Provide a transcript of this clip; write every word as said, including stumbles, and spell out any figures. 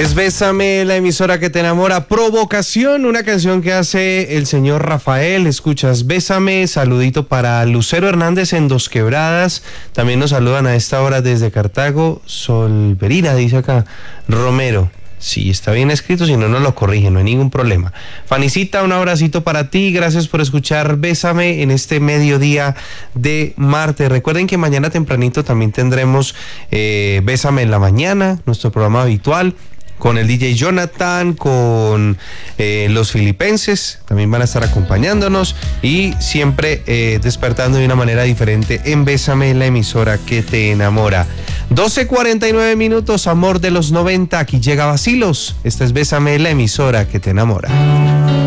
Es Bésame, la emisora que te enamora. Provocación, una canción que hace el señor Rafael. Escuchas Bésame, saludito para Lucero Hernández en Dos Quebradas. También nos saludan a esta hora desde Cartago. Solverina, dice acá. Romero. Sí, está bien escrito, si no, no lo corrige, no hay ningún problema. Fanicita, un abracito para ti, gracias por escuchar Bésame en este mediodía de martes. Recuerden que mañana tempranito también tendremos eh, Bésame en la mañana, nuestro programa habitual, con el D J Jonathan, con eh, los filipenses, también van a estar acompañándonos y siempre eh, despertando de una manera diferente en Bésame, la emisora que te enamora. doce cuarenta y nueve minutos, amor de los noventa, aquí llega Vacilos. Esta es Bésame, la emisora que te enamora.